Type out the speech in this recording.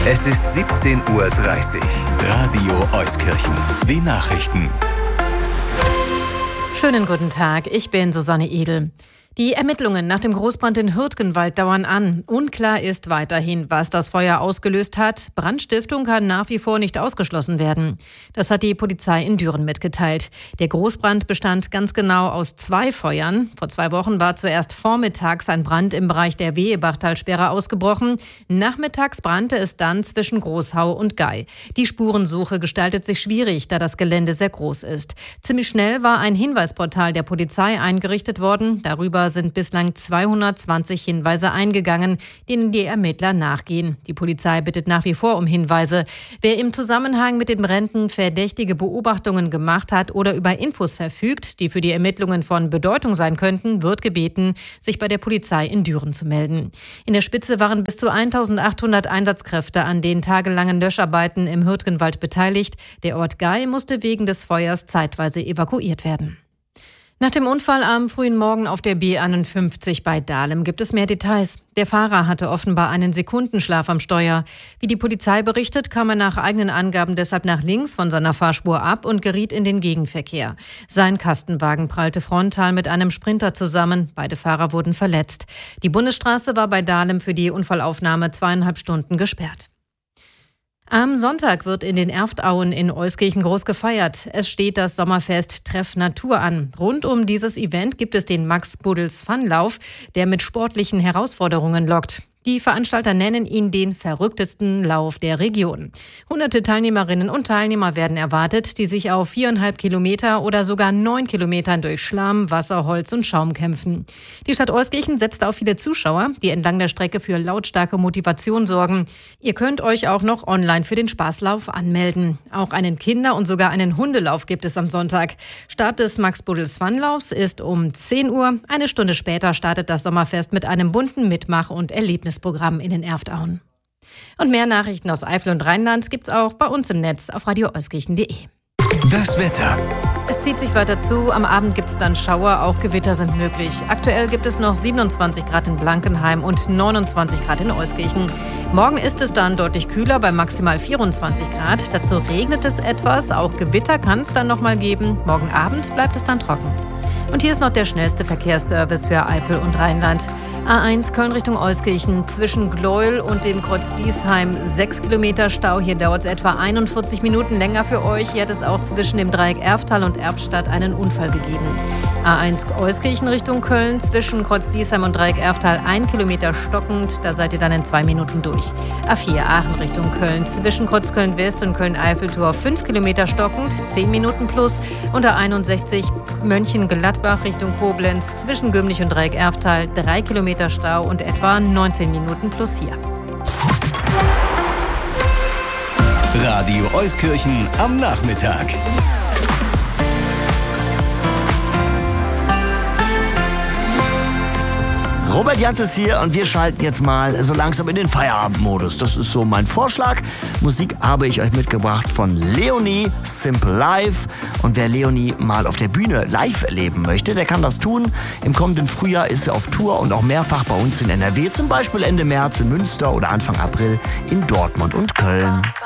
Es ist 17:30 Uhr. Radio Euskirchen. Die Nachrichten. Schönen guten Tag, ich bin Susanne Edel. Die Ermittlungen nach dem Großbrand in Hürtgenwald dauern an. Unklar ist weiterhin, was das Feuer ausgelöst hat. Brandstiftung kann nach wie vor nicht ausgeschlossen werden. Das hat die Polizei in Düren mitgeteilt. Der Großbrand bestand ganz genau aus 2 Feuern. Vor 2 Wochen war zuerst vormittags ein Brand im Bereich der Wehebachtalsperre ausgebrochen. Nachmittags brannte es dann zwischen Großhau und Gei. Die Spurensuche gestaltet sich schwierig, da das Gelände sehr groß ist. Ziemlich schnell war ein Hinweisportal der Polizei eingerichtet worden. Darüber sind bislang 220 Hinweise eingegangen, denen die Ermittler nachgehen. Die Polizei bittet nach wie vor um Hinweise. Wer im Zusammenhang mit den Bränden verdächtige Beobachtungen gemacht hat oder über Infos verfügt, die für die Ermittlungen von Bedeutung sein könnten, wird gebeten, sich bei der Polizei in Düren zu melden. In der Spitze waren bis zu 1800 Einsatzkräfte an den tagelangen Löscharbeiten im Hürtgenwald beteiligt. Der Ort Gei musste wegen des Feuers zeitweise evakuiert werden. Nach dem Unfall am frühen Morgen auf der B51 bei Dahlem gibt es mehr Details. Der Fahrer hatte offenbar einen Sekundenschlaf am Steuer. Wie die Polizei berichtet, kam er nach eigenen Angaben deshalb nach links von seiner Fahrspur ab und geriet in den Gegenverkehr. Sein Kastenwagen prallte frontal mit einem Sprinter zusammen. Beide Fahrer wurden verletzt. Die Bundesstraße war bei Dahlem für die Unfallaufnahme 2,5 Stunden gesperrt. Am Sonntag wird in den Erftauen in Euskirchen groß gefeiert. Es steht das Sommerfest Treff Natur an. Rund um dieses Event gibt es den Max Buddels Funlauf, der mit sportlichen Herausforderungen lockt. Die Veranstalter nennen ihn den verrücktesten Lauf der Region. Hunderte Teilnehmerinnen und Teilnehmer werden erwartet, die sich auf 4,5 Kilometer oder sogar 9 Kilometern durch Schlamm, Wasser, Holz und Schaum kämpfen. Die Stadt Euskirchen setzt auf viele Zuschauer, die entlang der Strecke für lautstarke Motivation sorgen. Ihr könnt euch auch noch online für den Spaßlauf anmelden. Auch einen Kinder- und sogar einen Hundelauf gibt es am Sonntag. Start des Max Buddels Funlaufs ist um 10 Uhr. Eine Stunde später startet das Sommerfest mit einem bunten Mitmach- und Erlebnisprogramm in den Erftauen. Und mehr Nachrichten aus Eifel und Rheinland gibt's auch bei uns im Netz auf radioeuskirchen.de. Das Wetter. Es zieht sich weiter zu. Am Abend gibt es dann Schauer, auch Gewitter sind möglich. Aktuell gibt es noch 27 Grad in Blankenheim und 29 Grad in Euskirchen. Morgen ist es dann deutlich kühler bei maximal 24 Grad. Dazu regnet es etwas. Auch Gewitter kann es dann nochmal geben. Morgen Abend bleibt es dann trocken. Und hier ist noch der schnellste Verkehrsservice für Eifel und Rheinland. A1 Köln Richtung Euskirchen zwischen Gleuel und dem Kreuz Biesheim 6 Kilometer Stau. Hier dauert es etwa 41 Minuten länger für euch. Hier hat es auch zwischen dem Dreieck Erftal und Erftstadt einen Unfall gegeben. A1 Euskirchen Richtung Köln zwischen Kreuz Biesheim und Dreieck Erftal 1 Kilometer stockend. Da seid ihr dann in 2 Minuten durch. A4 Aachen Richtung Köln zwischen Kreuz Köln West und Köln-Eiffeltor 5 Kilometer stockend, 10 Minuten plus. Und A61 Mönchengladbach Richtung Koblenz zwischen Gümlich und Dreieck Erftal 3 Kilometer Stau und etwa 19 Minuten plus hier. Radio Euskirchen am Nachmittag. Robert Jans ist hier und wir schalten jetzt mal so langsam in den Feierabendmodus. Das ist so mein Vorschlag. Musik habe ich euch mitgebracht von Leonie, Simple Life. Und wer Leonie mal auf der Bühne live erleben möchte, der kann das tun. Im kommenden Frühjahr ist sie auf Tour und auch mehrfach bei uns in NRW, zum Beispiel Ende März in Münster oder Anfang April in Dortmund und Köln.